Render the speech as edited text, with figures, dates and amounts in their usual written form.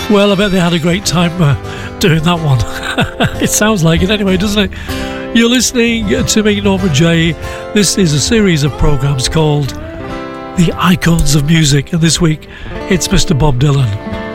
Well, I bet they had a great time doing that one. It sounds like it anyway, doesn't it? You're listening to me, Norman J. This is a series of programmes called The Icons of Music, and this week it's Mr. Bob Dylan.